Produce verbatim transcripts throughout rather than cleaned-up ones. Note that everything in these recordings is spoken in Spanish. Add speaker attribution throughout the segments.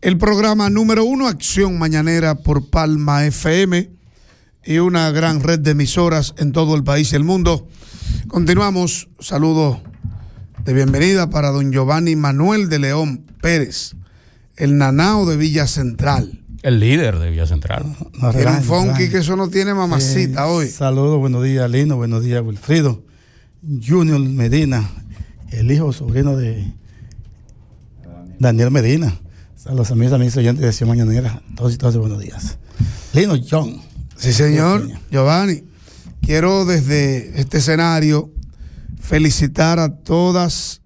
Speaker 1: el programa número uno, Acción Mañanera por Palma F M y una gran red de emisoras en todo el país y el mundo. Continuamos. Saludos de bienvenida para don Giovanni Manuel de León Pérez, el nanao de Villa Central.
Speaker 2: El líder de Villa Central.
Speaker 3: No,
Speaker 1: Tiene un funky que eso no tiene mamacita
Speaker 3: eh,
Speaker 1: hoy.
Speaker 3: Saludos, buenos días, Lino, buenos días, Wilfrido. Junior Medina, el hijo sobrino de Daniel Medina. Saludos a mis amigos oyentes de Acción Mañanera. Todos y todas, buenos días. Lino John.
Speaker 1: Sí, señor. Giovanni, quiero desde este escenario felicitar a todas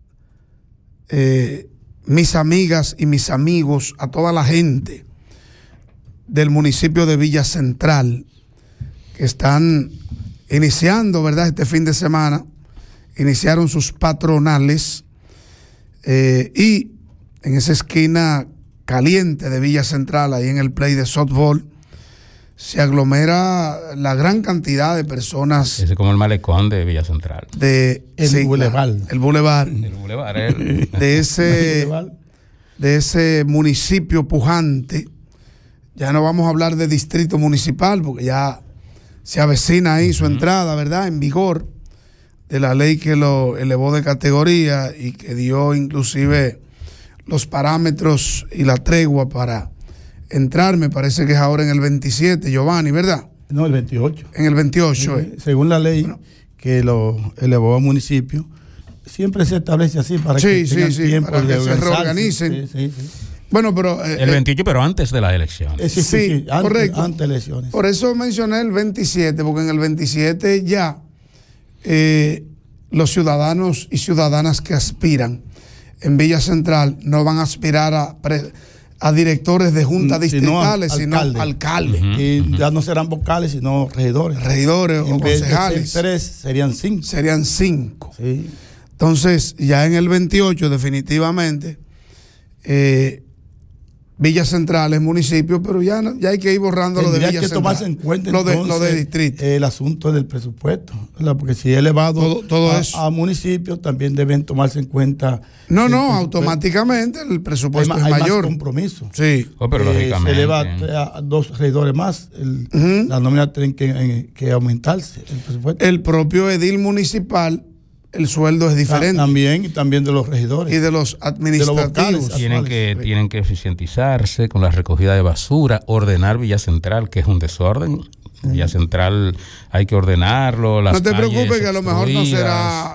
Speaker 1: eh, mis amigas y mis amigos, a toda la gente del municipio de Villa Central que están iniciando, ¿verdad? Este fin de semana iniciaron sus patronales eh, y en esa esquina caliente de Villa Central, ahí en el play de softball, se aglomera la gran cantidad de personas.
Speaker 2: Ese es como el malecón de Villa Central.
Speaker 1: De,
Speaker 3: el
Speaker 1: sí,
Speaker 3: Boulevard.
Speaker 1: El Boulevard.
Speaker 2: El Boulevard. El...
Speaker 1: De ese, de ese municipio pujante. Ya no vamos a hablar de distrito municipal porque ya se avecina ahí uh-huh. su entrada, ¿verdad? En vigor de la ley que lo elevó de categoría y que dio inclusive los parámetros y la tregua para entrar. Me parece que es ahora en el veintisiete, Giovanni, ¿verdad?
Speaker 3: No, el veintiocho.
Speaker 1: En el veintiocho. Eh,
Speaker 3: eh. Según la ley bueno, que lo elevó al municipio, siempre se establece así para
Speaker 1: sí,
Speaker 3: que
Speaker 1: sí,
Speaker 3: tengan
Speaker 1: sí,
Speaker 3: tiempo
Speaker 1: para
Speaker 3: de
Speaker 1: que se reorganicen.
Speaker 3: Sí, sí, sí.
Speaker 1: Bueno, pero... Eh,
Speaker 2: el veintiocho, pero antes de las elecciones.
Speaker 3: Eh, sí, sí,
Speaker 1: sí,
Speaker 3: sí, antes,
Speaker 1: correcto.
Speaker 3: Antes de elecciones.
Speaker 1: Por eso mencioné el veintisiete, porque en el veintisiete ya eh, los ciudadanos y ciudadanas que aspiran en Villa Central no van a aspirar a, pre, a directores de juntas distritales, sino, al, sino alcaldes.
Speaker 3: Uh-huh. Y ya no serán vocales, sino regidores.
Speaker 1: Regidores
Speaker 3: en
Speaker 1: o
Speaker 3: vez
Speaker 1: concejales.
Speaker 3: De ser tres, serían cinco.
Speaker 1: Serían cinco.
Speaker 3: Sí.
Speaker 1: Entonces, ya en el veintiocho, definitivamente, eh, Villa Central es municipio, pero ya, no, ya hay que ir borrando lo de Villa
Speaker 3: que
Speaker 1: Central.
Speaker 3: Tomarse en cuenta
Speaker 1: lo de,
Speaker 3: entonces,
Speaker 1: lo de distrito.
Speaker 3: El asunto del presupuesto, ¿verdad? Porque si es elevado
Speaker 1: todo, todo
Speaker 3: a,
Speaker 1: eso.
Speaker 3: a municipios, también deben tomarse en cuenta.
Speaker 1: No, no, automáticamente el presupuesto
Speaker 3: hay,
Speaker 1: es
Speaker 3: hay
Speaker 1: mayor.
Speaker 3: Más compromiso.
Speaker 1: Sí.
Speaker 2: Oh, pero
Speaker 3: eh,
Speaker 2: lógicamente.
Speaker 3: Se eleva a, a dos regidores más. El, uh-huh. La nómina tiene que, que aumentarse. El presupuesto.
Speaker 1: El propio edil municipal, el sueldo es diferente.
Speaker 3: También, y también de los regidores.
Speaker 1: Y de los administrativos.
Speaker 3: De los
Speaker 2: tienen, que, tienen que eficientizarse con la recogida de basura, ordenar Villa Central, que es un desorden. Uh-huh. Villa Central hay que ordenarlo. Las
Speaker 1: no te preocupes que a lo mejor no
Speaker 2: obstruidas.
Speaker 1: será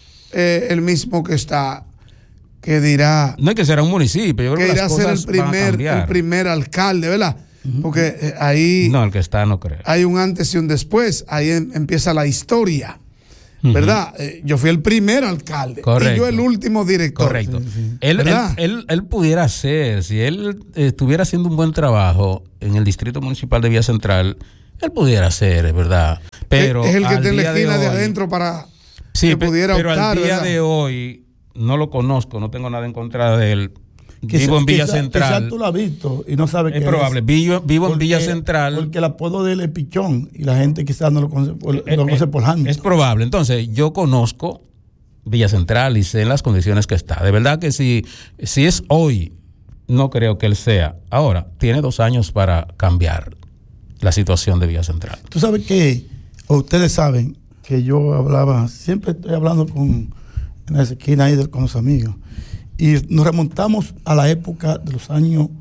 Speaker 1: eh, el mismo que está, que dirá.
Speaker 2: No es que será un municipio, yo creo
Speaker 1: que
Speaker 2: que
Speaker 1: irá a ser el primer, el primer alcalde, ¿verdad? Uh-huh. Porque eh, ahí.
Speaker 2: No, el que está no creo.
Speaker 1: Hay un antes y un después. Ahí en, empieza la historia. ¿Verdad? Uh-huh. Eh, yo fui el primer alcalde.
Speaker 2: Correcto.
Speaker 1: Y yo el último director.
Speaker 2: Correcto. Sí, sí. Él, él, él, él pudiera ser, si él estuviera haciendo un buen trabajo en el distrito municipal de Villa Central, él pudiera ser, es verdad. Pero
Speaker 1: es el que está en la esquina de,
Speaker 2: de
Speaker 1: hoy, adentro para
Speaker 2: sí,
Speaker 1: que pudiera
Speaker 2: pero
Speaker 1: optar.
Speaker 2: Pero al día
Speaker 1: ¿verdad?
Speaker 2: de hoy no lo conozco, no tengo nada en contra de él.
Speaker 3: Quizá,
Speaker 2: vivo en Villa
Speaker 3: quizá,
Speaker 2: Central.
Speaker 3: Quizás tú lo has visto y no sabes
Speaker 2: es
Speaker 3: qué
Speaker 2: probable.
Speaker 3: es.
Speaker 2: Vivo, vivo
Speaker 3: porque,
Speaker 2: en Villa Central.
Speaker 3: Porque el apodo de él es Pichón y la gente quizás no lo conoce por,
Speaker 2: eh,
Speaker 3: lo conoce por Hamilton.
Speaker 2: Es probable. Entonces, yo conozco Villa Central y sé en las condiciones que está. De verdad que si, si es hoy, no creo que él sea. Ahora, tiene dos años para cambiar la situación de Villa Central.
Speaker 3: Tú sabes que, o ustedes saben, que yo hablaba, siempre estoy hablando con en la esquina ahí con los amigos. Y nos remontamos a la época de los años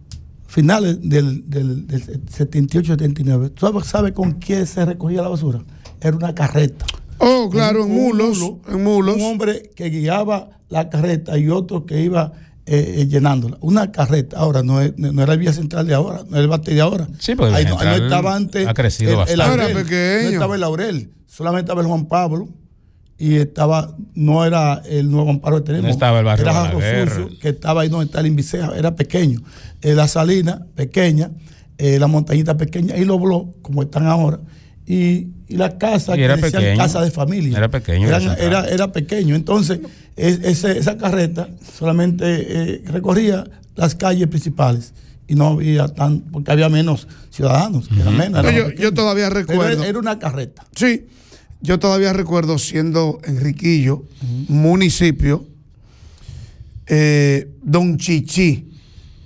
Speaker 3: finales del, del, del setenta y ocho setenta y nueve. ¿Tú sabes, sabes con quién se recogía la basura? Era una carreta.
Speaker 1: Oh, claro, en
Speaker 3: un,
Speaker 1: mulos,
Speaker 3: mulo,
Speaker 1: en mulos.
Speaker 3: Un hombre que guiaba la carreta y otro que iba eh, llenándola. Una carreta. Ahora, no, es, no era el Vía Central de ahora, no era el Bate de ahora.
Speaker 2: Sí, porque
Speaker 3: ahí,
Speaker 2: el
Speaker 3: no, ahí no estaba antes
Speaker 2: ha crecido
Speaker 3: el,
Speaker 2: bastante.
Speaker 3: el Laurel,
Speaker 1: era pequeño.
Speaker 3: no estaba el Laurel, solamente estaba el Juan Pablo. Y estaba, no era el nuevo Amparo que tenemos.
Speaker 2: No estaba el barrio
Speaker 3: era Jarro Sucio, que estaba ahí donde está el Inviseja, era pequeño. Eh, la Salina, pequeña, eh, la montañita pequeña, y los blogs, como están ahora. Y, y la casa,
Speaker 2: y
Speaker 3: que
Speaker 2: era
Speaker 3: decían
Speaker 2: pequeño,
Speaker 3: casa de familia.
Speaker 2: Era pequeño.
Speaker 3: Era, era, era pequeño. Entonces, es, ese, esa carreta solamente eh, recorría las calles principales. Y no había tan, porque había menos ciudadanos. Uh-huh. Era menos,
Speaker 1: no,
Speaker 3: era
Speaker 1: yo, yo todavía recuerdo.
Speaker 3: Era, era una carreta.
Speaker 1: Sí. Yo todavía recuerdo siendo Enriquillo, uh-huh. municipio, eh, Don Chichi,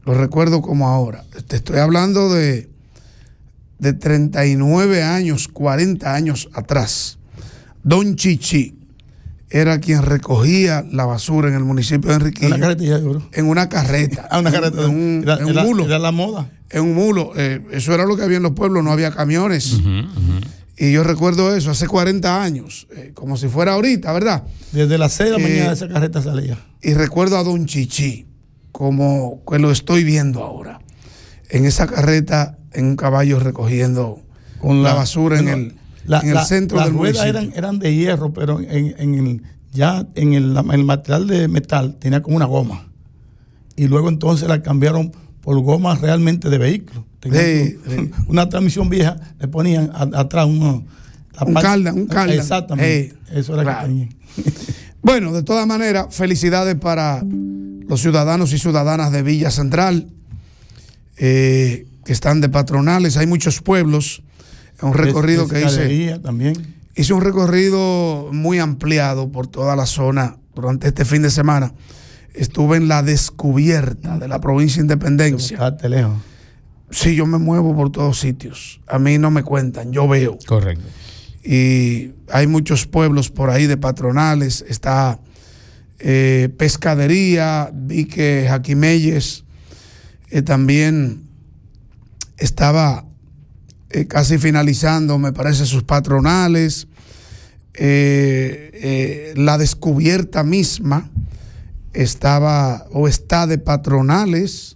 Speaker 1: lo recuerdo como ahora. Te estoy hablando de, de treinta y nueve años, cuarenta años atrás. Don Chichi era quien recogía la basura en el municipio de Enriquillo.
Speaker 3: Una carretilla, seguro.
Speaker 1: En una carreta.
Speaker 3: Ah, una carreta.
Speaker 1: En un,
Speaker 3: era,
Speaker 1: en un
Speaker 3: era,
Speaker 1: mulo.
Speaker 3: Era la moda.
Speaker 1: En un mulo. Eh, eso era lo que había en los pueblos, no había camiones.
Speaker 2: Uh-huh, uh-huh.
Speaker 1: Y yo recuerdo eso hace cuarenta años, eh, como si fuera ahorita, ¿verdad?
Speaker 3: Desde las seis de la
Speaker 1: Eh,
Speaker 3: mañana esa carreta salía.
Speaker 1: Y recuerdo a Don Chichi, como que lo estoy viendo ahora, en esa carreta, en un caballo recogiendo
Speaker 3: Con
Speaker 1: la,
Speaker 3: la
Speaker 1: basura
Speaker 3: bueno,
Speaker 1: en el,
Speaker 3: la,
Speaker 1: en el
Speaker 3: la,
Speaker 1: centro
Speaker 3: las
Speaker 1: del
Speaker 3: ruedas
Speaker 1: municipio.
Speaker 3: eran, eran de hierro, pero en, en el, ya en el, el material de metal tenía como una goma. Y luego entonces la cambiaron por gomas realmente de vehículo.
Speaker 1: Sí,
Speaker 3: un,
Speaker 1: sí.
Speaker 3: Una transmisión vieja, le ponían a, atrás uno, la
Speaker 1: un
Speaker 3: parte-
Speaker 1: caldan, un caldan.
Speaker 3: Exactamente.
Speaker 1: Hey,
Speaker 3: eso era
Speaker 1: claro.
Speaker 3: que tenían.
Speaker 1: Bueno, de todas maneras, felicidades para los ciudadanos y ciudadanas de Villa Central, eh, que están de patronales. Hay muchos pueblos. Es un recorrido que hice.
Speaker 3: También.
Speaker 1: Hice un recorrido muy ampliado por toda la zona durante este fin de semana. Estuve en la descubierta de la provincia de Independencia.
Speaker 3: Bastante lejos.
Speaker 1: Sí, yo me muevo por todos sitios. A mí no me cuentan, yo veo.
Speaker 2: Correcto.
Speaker 1: Y hay muchos pueblos por ahí de patronales. Está eh, Pescadería, vi que Jaquimelles eh, también estaba eh, casi finalizando, me parece, sus patronales. Eh, eh, la descubierta misma estaba o está de patronales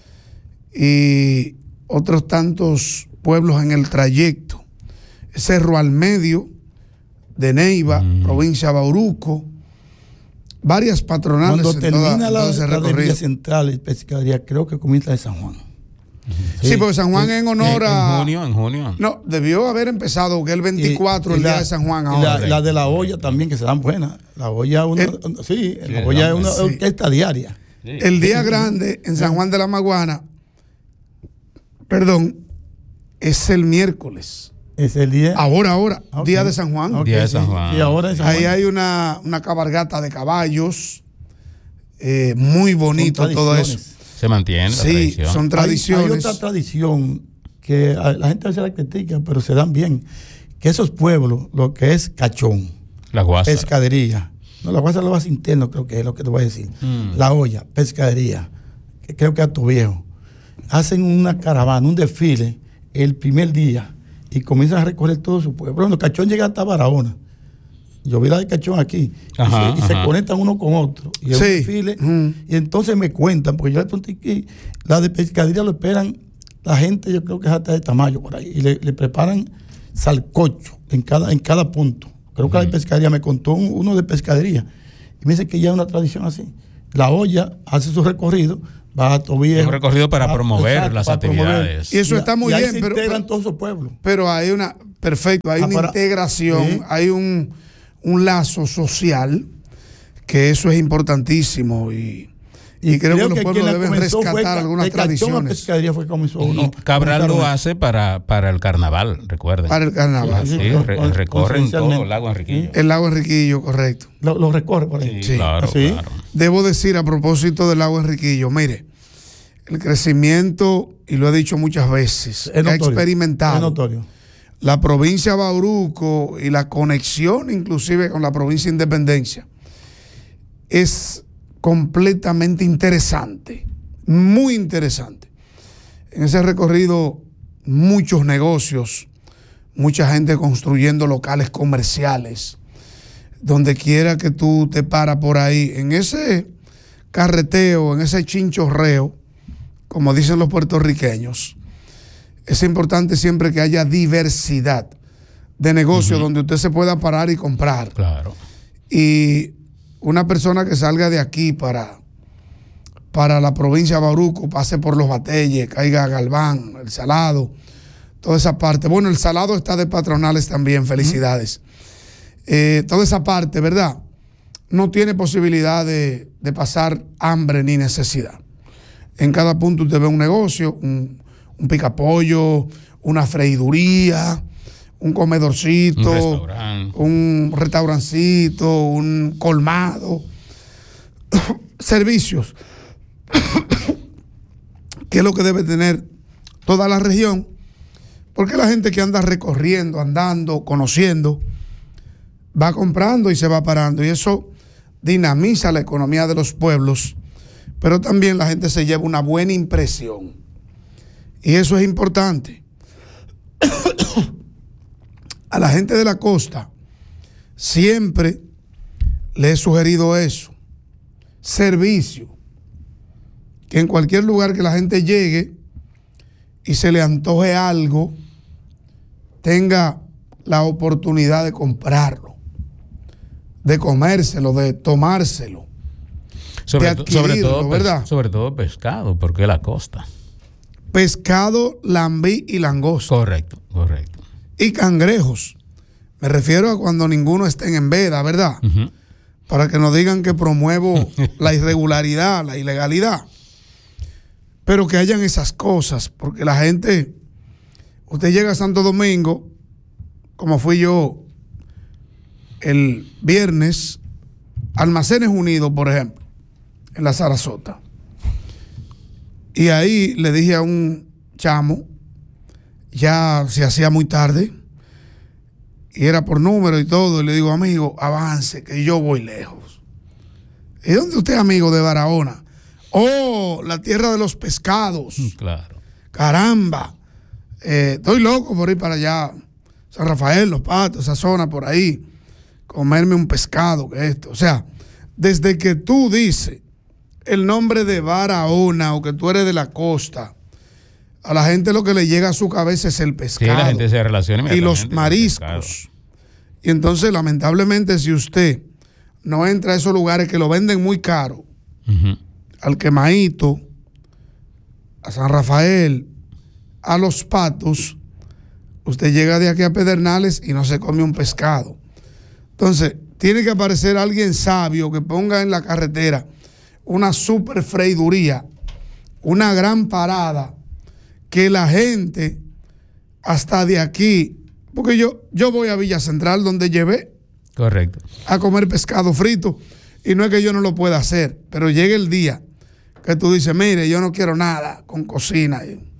Speaker 1: y otros tantos pueblos en el trayecto. Cerro al Medio de Neiva, mm. provincia de Bauruco, varias patronales.
Speaker 3: Cuando
Speaker 1: en
Speaker 3: termina
Speaker 1: toda,
Speaker 3: la,
Speaker 1: ese
Speaker 3: la de Villa
Speaker 1: recorrido.
Speaker 3: Central y Pescadería, creo que comienza de San Juan.
Speaker 1: Sí, sí, porque San Juan en honor
Speaker 2: en,
Speaker 1: a...
Speaker 2: En junio, en junio.
Speaker 1: No, debió haber empezado porque el veinticuatro,
Speaker 3: y, y
Speaker 1: el
Speaker 3: la,
Speaker 1: día de San Juan
Speaker 3: y
Speaker 1: ahora.
Speaker 3: La, la de la olla también, que se dan buenas. La olla, una,
Speaker 1: el,
Speaker 3: sí,
Speaker 2: sí,
Speaker 3: la olla es una
Speaker 1: sí.
Speaker 3: orquesta diaria.
Speaker 1: Sí. El día grande en San Juan de la Maguana, perdón, es el miércoles.
Speaker 3: Es el día.
Speaker 1: Ahora, ahora,
Speaker 3: okay.
Speaker 1: día de San Juan.
Speaker 2: Okay, día de San Juan.
Speaker 3: Sí, ahora en San Juan.
Speaker 1: Ahí hay una, una cabalgata de caballos, eh, muy bonito todo eso.
Speaker 2: Se mantiene.
Speaker 1: Sí,
Speaker 2: la tradición.
Speaker 1: son tradiciones.
Speaker 3: Hay, hay otra tradición que la gente a veces la critica, pero se dan bien. Que esos pueblos, lo que es Cachón,
Speaker 2: la guasa,
Speaker 3: Pescadería, no, la guasa lo vas interno, creo que es lo que te voy a decir. Mm. La olla, Pescadería, que creo que a tu viejo, hacen una caravana, un desfile el primer día y comienzan a recorrer todo su pueblo. Bueno, Cachón llega hasta Barahona. Yo vi la de Cachón aquí.
Speaker 2: Ajá,
Speaker 3: y, se, y se conectan uno con otro. Y es
Speaker 1: sí.
Speaker 3: un desfile. Mm. Y entonces me cuentan, porque yo le pregunté que la de Pescadería lo esperan la gente, yo creo que es hasta de Tamayo por ahí. Y le, le preparan salcocho en cada, en cada punto. Creo que uh-huh. la de Pescadería me contó un, uno de Pescadería. Y me dice que ya es una tradición así. La olla hace su recorrido, va a Tobiejo.
Speaker 2: Un recorrido para a, promover exacto, las para actividades. Promover.
Speaker 1: Y eso y, está muy
Speaker 3: y ahí
Speaker 1: bien.
Speaker 3: Se
Speaker 1: pero
Speaker 3: integran todos esos pueblos.
Speaker 1: Pero hay una, perfecto, hay ah, una para, integración, ¿sí? hay un, un lazo social, que eso es importantísimo y... Y, y creo, creo que los que pueblos deben rescatar fue, algunas tradiciones.
Speaker 3: Pescadería fue comenzó uno,
Speaker 2: Cabral lo hace para, para el carnaval, recuerden.
Speaker 1: Para el carnaval.
Speaker 2: Sí, sí, re, recorren todo el lago Enriquillo.
Speaker 1: El lago Enriquillo, correcto.
Speaker 3: Lo, lo recorre por ahí.
Speaker 2: Sí, sí. Claro, ¿sí? claro.
Speaker 1: Debo decir a propósito del lago Enriquillo, mire, el crecimiento, y lo he dicho muchas veces,
Speaker 3: es
Speaker 1: que ha experimentado
Speaker 3: es notorio.
Speaker 1: La provincia de Bauruco y la conexión inclusive con la provincia de Independencia es completamente interesante, muy interesante. En ese recorrido, muchos negocios, mucha gente construyendo locales comerciales, donde quiera que tú te paras por ahí, en ese carreteo, en ese chinchorreo, como dicen los puertorriqueños, es importante siempre que haya diversidad de negocios uh-huh. donde usted se pueda parar y comprar.
Speaker 2: Claro.
Speaker 1: Y una persona que salga de aquí para, para la provincia de Bauruco, pase por Los Batelles, caiga a Galván, El Salado, toda esa parte. Bueno, El Salado está de patronales también, felicidades. Uh-huh. Eh, toda esa parte, ¿verdad? No tiene posibilidad de, de pasar hambre ni necesidad. En cada punto usted ve un negocio, un, un picapollo, una freiduría, un comedorcito,
Speaker 2: un restaurante,
Speaker 1: un restaurancito, un colmado, servicios. que es lo que debe tener toda la región, porque la gente que anda recorriendo, andando, conociendo, va comprando y se va parando, y eso dinamiza la economía de los pueblos, pero también la gente se lleva una buena impresión, y eso es importante. A la gente de la costa siempre le he sugerido eso, servicio, que en cualquier lugar que la gente llegue y se le antoje algo, tenga la oportunidad de comprarlo, de comérselo, de tomárselo,
Speaker 2: Sobre,
Speaker 1: de
Speaker 2: to- sobre
Speaker 1: adquirirlo,
Speaker 2: todo,
Speaker 1: ¿verdad?
Speaker 2: pes- sobre todo pescado, porque es la costa.
Speaker 1: Pescado, lambí y langosta.
Speaker 2: Correcto, correcto.
Speaker 1: Y cangrejos. Me refiero a cuando ninguno esté en veda, ¿verdad?
Speaker 2: Ujú.
Speaker 1: Para que no digan que promuevo la irregularidad, la ilegalidad. Pero que hayan esas cosas, porque la gente, usted llega a Santo Domingo, como fui yo el viernes, Almacenes Unidos, por ejemplo, en la Sarasota. Y ahí le dije a un chamo, ya se hacía muy tarde, y era por número y todo, y le digo, amigo, avance, que yo voy lejos. ¿Y dónde usted es amigo? De Barahona. Oh, la tierra de los pescados.
Speaker 2: Claro.
Speaker 1: Caramba. Eh, estoy loco por ir para allá. San Rafael, Los Patos, esa zona por ahí. Comerme un pescado, que esto. O sea, desde que tú dices el nombre de Barahona o que tú eres de la costa, a la gente lo que le llega a su cabeza es el
Speaker 2: Sí,
Speaker 1: pescado.
Speaker 2: la gente se relaciona
Speaker 1: Y los
Speaker 2: inmediatamente con el
Speaker 1: mariscos. Y entonces, lamentablemente, si usted no entra a esos lugares que lo venden muy caro,
Speaker 2: pescado. Ujú.
Speaker 1: al Quemaíto, a San Rafael, a Los Patos, usted llega de aquí a Pedernales y no se come un pescado. Entonces, tiene que aparecer alguien sabio que ponga en la carretera una super freiduría, una gran parada, que la gente hasta de aquí, porque yo, yo voy a Villa Central donde llevé
Speaker 2: Correcto.
Speaker 1: a comer pescado frito, y no es que yo no lo pueda hacer, pero llega el día que tú dices, mire, yo no quiero nada con cocina,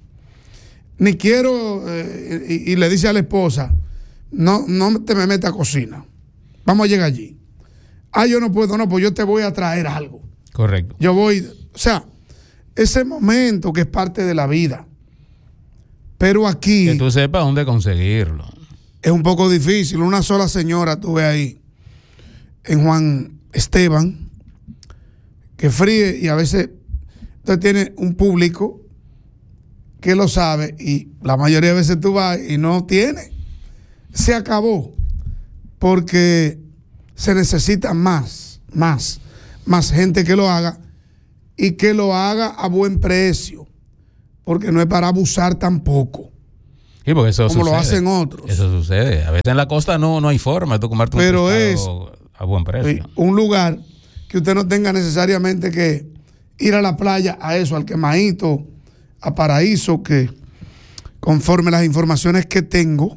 Speaker 1: ni quiero, eh, y, y le dice a la esposa, no, no te me metas a cocina, vamos a llegar allí. Ah, yo no puedo, no, pues yo te voy a traer algo.
Speaker 2: Correcto.
Speaker 1: Yo voy, o sea, ese momento que es parte de la vida. Pero aquí
Speaker 2: Que tú sepas dónde conseguirlo.
Speaker 1: es un poco difícil. Una sola señora tuve ahí en Juan Esteban que fríe, y a veces usted tiene un público que lo sabe, y la mayoría de veces tú vas y no tiene. Se acabó, porque se necesita más, más, más gente que lo haga, y que lo haga a buen precio, porque no es para abusar tampoco,
Speaker 2: Sí, porque eso
Speaker 1: como
Speaker 2: sucede.
Speaker 1: lo hacen otros.
Speaker 2: Eso sucede. A veces en la costa no, no hay forma de tú comerte un
Speaker 1: Pero
Speaker 2: pescado a buen precio.
Speaker 1: Un lugar que usted no tenga necesariamente que ir a la playa, a eso, al Quemaíto, a Paraíso, que conforme las informaciones que tengo,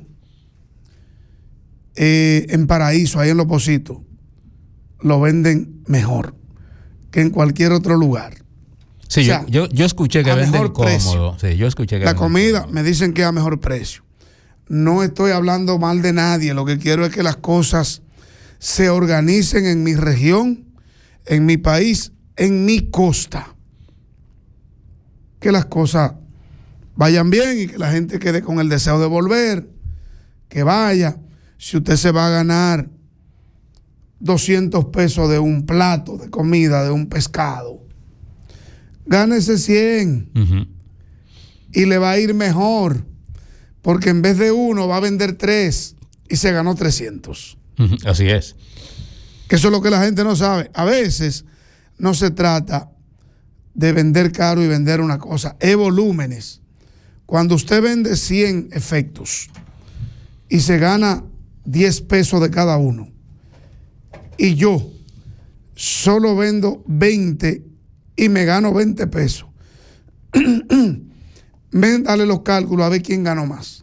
Speaker 1: eh, en Paraíso, ahí en Los Pocitos, lo venden mejor que en cualquier otro lugar.
Speaker 2: Sí,
Speaker 1: o sea,
Speaker 2: yo, yo, yo escuché que
Speaker 1: a
Speaker 2: venden
Speaker 1: mejor precio.
Speaker 2: cómodo. Sí, yo escuché que
Speaker 1: La
Speaker 2: venden
Speaker 1: comida
Speaker 2: cómodo.
Speaker 1: me dicen que es a mejor precio. No estoy hablando mal de nadie, lo que quiero es que las cosas se organicen en mi región, en mi país, en mi costa. Que las cosas vayan bien y que la gente quede con el deseo de volver, que vaya. Si usted se va a ganar doscientos pesos de un plato de comida, de un pescado, gánese cien
Speaker 2: Ujú.
Speaker 1: y le va a ir mejor, porque en vez de uno va a vender tres y se ganó trescientos.
Speaker 2: Ujú. Así es.
Speaker 1: Que eso es lo que la gente no sabe. A veces no se trata de vender caro y vender una cosa, es volúmenes. Cuando usted vende cien efectos y se gana diez pesos de cada uno, y yo solo vendo veinte y me gano veinte pesos, ven, dale los cálculos a ver quién ganó más.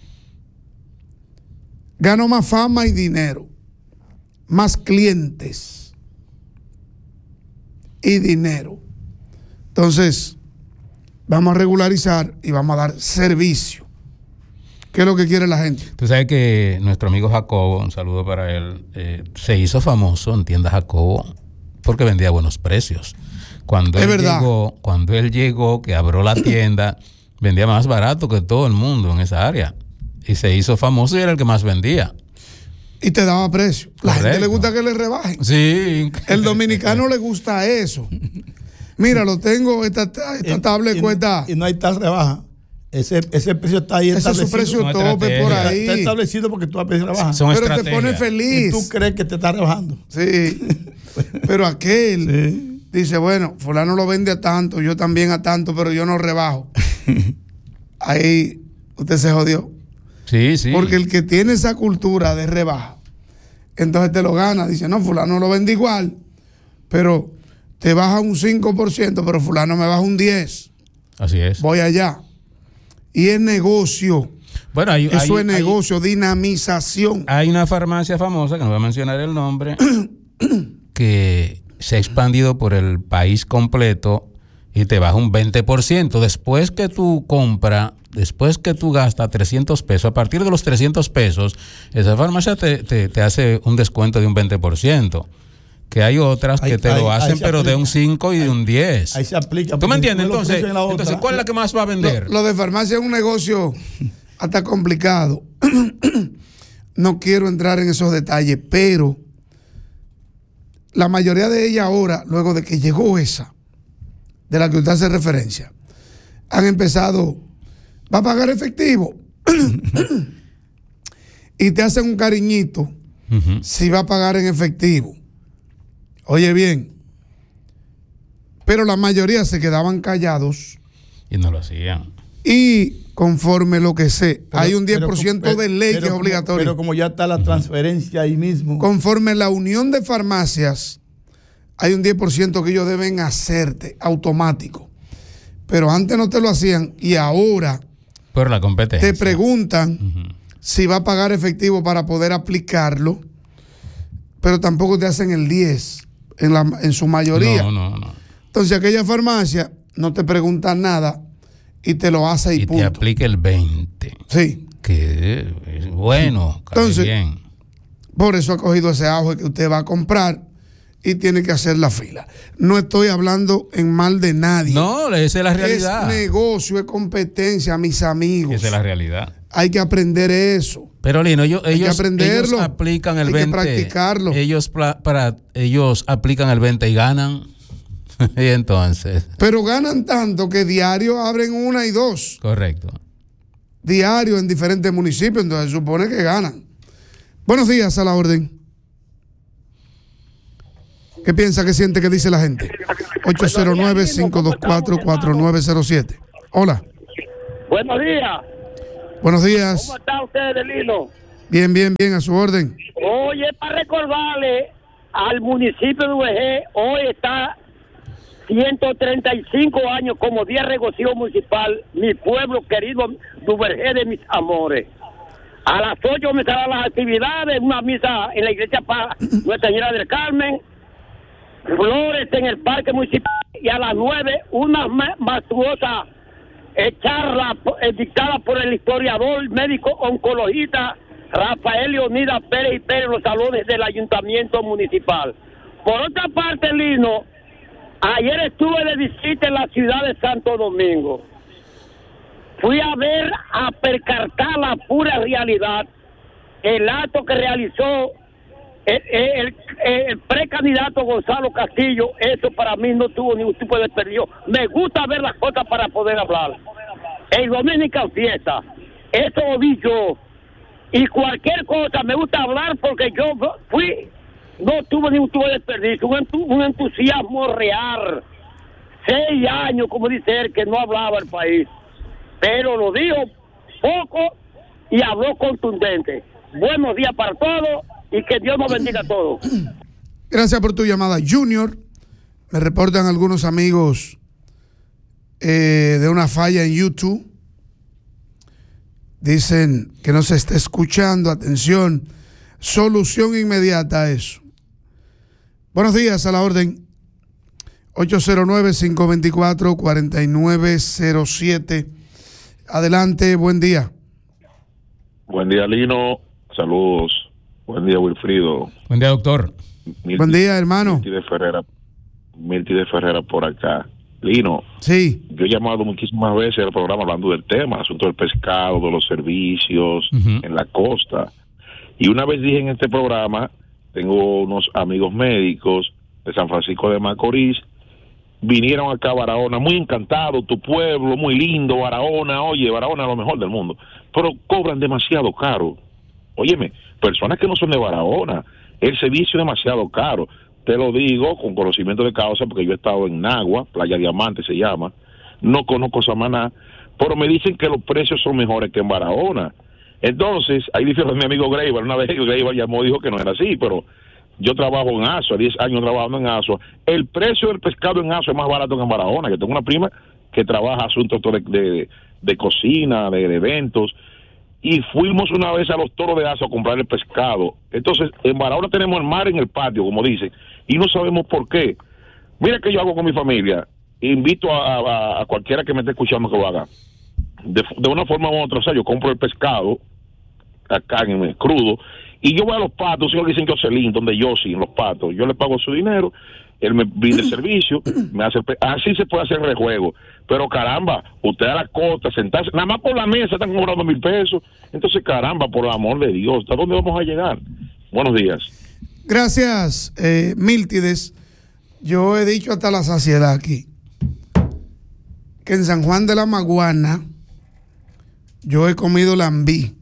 Speaker 1: Gano más fama y dinero, más clientes y dinero. Entonces, vamos a regularizar y vamos a dar servicio. ¿Qué es lo que quiere la gente?
Speaker 2: Tú sabes que nuestro amigo Jacobo, un saludo para él, eh, se hizo famoso en tienda Jacobo porque vendía buenos precios. Cuando
Speaker 1: es
Speaker 2: él
Speaker 1: verdad.
Speaker 2: llegó, cuando él llegó, que abrió la tienda, vendía más barato que todo el mundo en esa área. Y se hizo famoso y era el que más vendía.
Speaker 1: Y te daba precio. La
Speaker 2: Correcto.
Speaker 1: gente le gusta que le rebajen.
Speaker 2: Sí.
Speaker 1: El dominicano le gusta eso. Mira, lo tengo, esta, esta
Speaker 3: Y-
Speaker 1: tablet
Speaker 3: y-
Speaker 1: cuesta.
Speaker 3: Y no hay tal rebaja. Ese, ese precio está ahí
Speaker 1: Ese es
Speaker 3: establecido.
Speaker 1: su precio
Speaker 2: Una
Speaker 1: tope por
Speaker 2: estrategia.
Speaker 1: ahí.
Speaker 3: Está establecido porque tú vas a pedir rebaja.
Speaker 2: Son
Speaker 1: Pero te
Speaker 2: estrategias.
Speaker 1: pone
Speaker 3: Y
Speaker 1: feliz.
Speaker 3: tú crees que te está rebajando.
Speaker 1: Sí. Pero aquel
Speaker 3: Sí.
Speaker 1: dice, bueno, fulano lo vende a tanto, yo también a tanto, pero yo no rebajo. Ahí usted se jodió.
Speaker 2: Sí, sí.
Speaker 1: Porque el que tiene esa cultura de rebaja, entonces te lo gana. Dice, no, fulano lo vende igual, pero te baja un cinco por ciento, pero fulano me baja un diez por ciento.
Speaker 2: Así es.
Speaker 1: Voy allá. Y es negocio.
Speaker 2: Bueno, hay,
Speaker 1: Eso
Speaker 2: hay-
Speaker 1: es negocio, dinamización.
Speaker 2: Hay, hay una farmacia famosa, que no voy a mencionar el nombre, que se ha expandido por el país completo y te baja un veinte por ciento. Después que tú compras, después que tú gastas trescientos pesos, a partir de los trescientos pesos, esa farmacia te, te, te hace un descuento de un veinte por ciento. Que hay otras que
Speaker 3: Ahí-
Speaker 2: te
Speaker 3: ahí-
Speaker 2: lo
Speaker 3: ahí
Speaker 2: hacen,
Speaker 3: se
Speaker 2: pero de
Speaker 3: aplica.
Speaker 2: un cinco y de un diez.
Speaker 3: Ahí se aplica.
Speaker 2: ¿Tú me
Speaker 3: porque
Speaker 2: entiendes?
Speaker 3: tú lo
Speaker 2: Entonces,
Speaker 3: pusiste en la otra.
Speaker 2: entonces, ¿cuál es la que más va a vender?
Speaker 1: Lo, lo de farmacia es un negocio hasta complicado. No quiero entrar en esos detalles, pero la mayoría de ellas ahora, luego de que llegó esa, de la que usted hace referencia, han empezado, va a pagar efectivo. Y te hacen un cariñito
Speaker 2: Ujú.
Speaker 1: si va a pagar en efectivo. Oye bien, pero la mayoría se quedaban callados
Speaker 2: Y no lo hacían.
Speaker 1: y conforme lo que sé,
Speaker 3: Pero-
Speaker 1: hay un diez
Speaker 3: pero
Speaker 1: por ciento
Speaker 3: como-
Speaker 1: de ley
Speaker 3: pero
Speaker 1: que es
Speaker 3: como-
Speaker 1: obligatorio.
Speaker 3: Pero como ya está la transferencia ahí mismo.
Speaker 1: Conforme la unión de farmacias, hay un diez por ciento que ellos deben hacerte automático. Pero antes no te lo hacían y ahora
Speaker 2: Por la competencia.
Speaker 1: te preguntan
Speaker 2: Ujú.
Speaker 1: si va a pagar efectivo para poder aplicarlo, pero tampoco te hacen el diez en, la, en su mayoría.
Speaker 2: No, no, no.
Speaker 1: Entonces aquella farmacia no te pregunta nada y te lo hace y,
Speaker 2: Y te
Speaker 1: punto.
Speaker 2: aplica el veinte.
Speaker 1: Sí,
Speaker 2: Que es bueno, cae
Speaker 1: Entonces,
Speaker 2: bien.
Speaker 1: por eso ha cogido ese auge que usted va a comprar y tiene que hacer la fila. No estoy hablando en mal de nadie.
Speaker 2: No, esa es la realidad.
Speaker 1: Es negocio, es competencia, mis amigos.
Speaker 2: Esa es la realidad.
Speaker 1: Hay que aprender eso.
Speaker 2: Pero Lino, ellos,
Speaker 1: Hay que
Speaker 2: ellos,
Speaker 1: aprenderlo.
Speaker 2: ellos aplican el
Speaker 1: Hay que
Speaker 2: veinte.
Speaker 1: practicarlo.
Speaker 2: Ellos, pla- para, ellos aplican el veinte y ganan. Y entonces,
Speaker 1: Pero ganan tanto que diario abren una y dos.
Speaker 2: correcto.
Speaker 1: Diario en diferentes municipios, entonces se supone que ganan. Buenos días, a la orden. ¿Qué piensa, qué siente, qué dice la gente? ocho cero nueve, cinco dos cuatro, cuatro nueve cero siete. Hola,
Speaker 4: Buenos días.
Speaker 1: buenos días.
Speaker 4: ¿Cómo está usted, Lino?
Speaker 1: Bien, bien, bien, a su orden.
Speaker 4: Oye, para recordarle al municipio de U V G, hoy está ciento treinta y cinco años como día de regocijo municipal, mi pueblo querido de U V G de mis amores. A las ocho comenzarán las actividades, una misa en la iglesia para Nuestra Señora del Carmen, flores en el parque municipal, y a las nueve una ma- mastuosa eh, charla eh, dictada por el historiador médico oncologista Rafael Leonidas Pérez y Pérez en los salones del ayuntamiento municipal. Por otra parte, Lino, ayer estuve de visita en la ciudad de Santo Domingo. Fui a ver, a percatar la pura realidad, el acto que realizó el, el, el precandidato Gonzalo Castillo. Eso para mí no tuvo ningún tipo de desperdicio. Me gusta ver las cosas para poder hablar. El Dominican Fiesta, eso lo vi yo. Y cualquier cosa, me gusta hablar porque yo fui, no tuve ningún tipo de desperdicio, un, entu, un entusiasmo real. Seis años, como dice él, que no hablaba el país, pero lo dijo poco y habló contundente. Buenos días para todos y que Dios nos bendiga a todos.
Speaker 1: Gracias por tu llamada, Junior. Me reportan algunos amigos eh, de una falla en YouTube. Dicen que no se está escuchando. Atención, solución inmediata a eso. Buenos días, a la orden. ocho cero nueve, cinco dos cuatro, cuatro nueve cero siete. Adelante, buen día.
Speaker 5: Buen día, Lino. Saludos. Buen día, Wilfrido.
Speaker 2: Buen día, doctor.
Speaker 5: Milti,
Speaker 1: buen día, hermano.
Speaker 5: Milti de Ferrera. Milti de Ferrera por acá. Lino.
Speaker 1: Sí.
Speaker 5: Yo he llamado muchísimas veces al programa hablando del tema, el asunto del pescado, de los servicios uh-huh. en la costa. Y una vez dije en este programa, tengo unos amigos médicos de San Francisco de Macorís, vinieron acá a Barahona, muy encantado, tu pueblo, muy lindo, Barahona, oye, Barahona es lo mejor del mundo, pero cobran demasiado caro. Óyeme, personas que no son de Barahona, el servicio es demasiado caro. Te lo digo con conocimiento de causa porque yo he estado en Nagua, Playa Diamante se llama, no conozco Samaná, pero me dicen que los precios son mejores que en Barahona. Entonces, ahí dice mi amigo Greiber, una vez Greiber llamó, dijo que no era así, pero yo trabajo en Asua, diez años trabajando en Asua. El precio del pescado en Asua es más barato que en Barahona. Yo tengo una prima que trabaja asuntos de, de, de cocina, de, de eventos, y fuimos una vez a los toros de Asua a comprar el pescado. Entonces, en Barahona tenemos el mar en el patio, como dicen, y no sabemos por qué. Mira que yo hago con mi familia, invito a, a, a cualquiera que me esté escuchando que lo haga. De, de una forma u otra, o sea, yo compro el pescado acá en el crudo, y yo voy a Los Patos, un señor que dicen Jocelyn, donde yo sí, en Los Patos, yo le pago su dinero, él me brinda el servicio, me hace, así se puede hacer rejuego, pero caramba, usted a la costa, sentarse, nada más por la mesa están cobrando mil pesos, entonces caramba, por el amor de Dios, ¿hasta dónde vamos a llegar? Buenos días.
Speaker 1: Gracias, eh, Miltides. Yo he dicho hasta la saciedad aquí, que en San Juan de la Maguana, yo he comido lambí,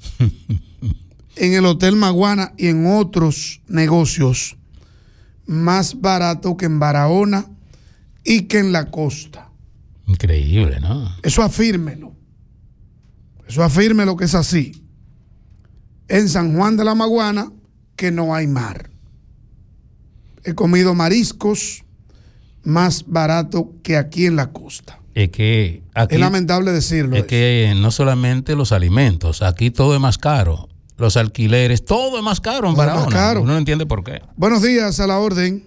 Speaker 1: en el Hotel Maguana y en otros negocios más barato que en Barahona y que en la costa.
Speaker 2: Increíble, ¿no?
Speaker 1: Eso afírmelo. Eso afírmelo que es así. En San Juan de la Maguana, que no hay mar. He comido mariscos más barato que aquí en la costa.
Speaker 2: Es que aquí,
Speaker 1: es lamentable decirlo.
Speaker 2: Es eso. Que no solamente los alimentos, aquí todo es más caro. Los alquileres, todo es más caro en Barahona. Más caro. Uno no entiende por qué.
Speaker 1: Buenos días, a la orden.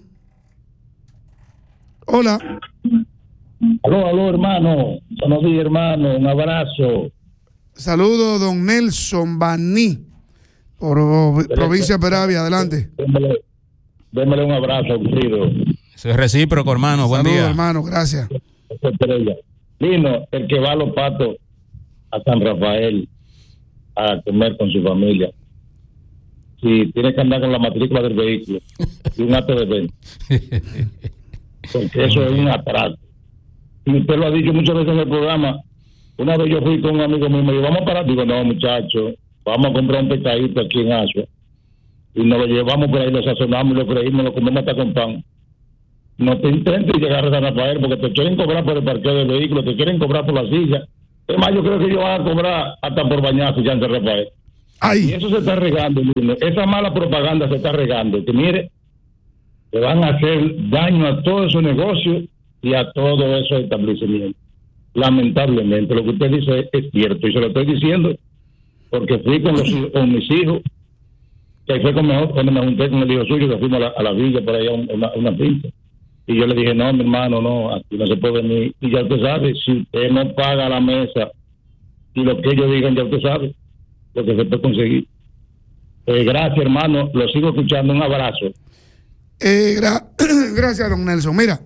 Speaker 1: Hola.
Speaker 6: Aló, aló, hermano. Buenos días, hermano. Un abrazo.
Speaker 1: Saludo, don Nelson Baní, por provincia de Peravia. Adelante.
Speaker 6: Démele, démele un abrazo, querido.
Speaker 2: Eso es recíproco, hermano. Buen
Speaker 1: Saludo,
Speaker 2: día.
Speaker 1: hermano. Gracias.
Speaker 6: Lino, el que va a Los Patos a San Rafael a comer con su familia, si tiene que andar con la matrícula del vehículo y un acto de venta, porque eso es un atraco. Y usted lo ha dicho muchas veces en el programa. Una vez yo fui con un amigo mío y me dijo, vamos a parar. Digo, no, muchachos, vamos a comprar un pescadito aquí en Asua y nos lo llevamos por ahí, lo sazonamos y lo freímos, lo comemos hasta con pan. No te intentes llegar a San Rafael porque te quieren cobrar por el parqueo del vehículo, te quieren cobrar por la silla. Es más, yo creo que ellos van a cobrar hasta por bañarse ya en San Rafael.
Speaker 1: Ay.
Speaker 6: Y eso se está regando, Lino. Esa mala propaganda se está regando. Que mire, le van a hacer daño a todos esos negocios y a todos esos establecimientos. Lamentablemente, lo que usted dice es, es cierto. Y se lo estoy diciendo porque fui con, los, con mis hijos, que fue con mejor, cuando me junté con el hijo suyo, que fuimos a la, a la villa por allá, una, una pinta. Y yo le dije, no, mi hermano, no, aquí no se puede venir. Y ya usted sabe, si usted no paga la mesa y lo que ellos digan, ya usted sabe lo que se puede conseguir. Eh, gracias, hermano, lo sigo escuchando. Un abrazo.
Speaker 1: Eh, gra gracias, don Nelson. Mira,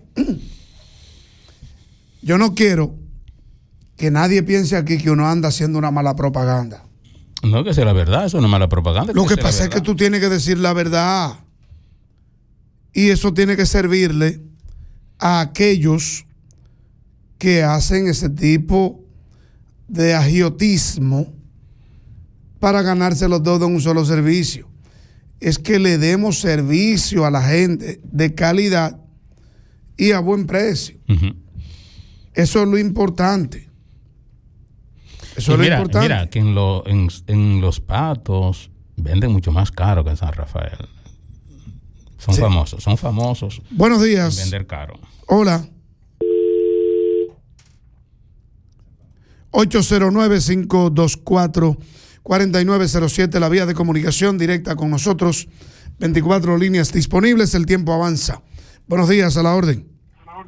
Speaker 1: yo no quiero que nadie piense aquí que uno anda haciendo una mala propaganda.
Speaker 2: No, que sea la verdad, eso no es mala propaganda.
Speaker 1: Lo que, que pasa es que tú tienes que decir la verdad. Y eso tiene que servirle a aquellos que hacen ese tipo de agiotismo para ganarse los dos de un solo servicio. Es que le demos servicio a la gente de calidad y a buen precio. Uh-huh. Eso es lo importante. Eso y es
Speaker 2: mira,
Speaker 1: lo importante.
Speaker 2: Mira, que en, lo, en, en Los Patos venden mucho más caro que en San Rafael. Son sí. famosos, son famosos.
Speaker 1: Buenos días.
Speaker 2: En vender caro.
Speaker 1: Hola. ocho cero nueve, cinco dos cuatro, cuatro nueve cero siete, la vía de comunicación directa con nosotros. veinticuatro líneas disponibles, el tiempo avanza. Buenos días, a la orden.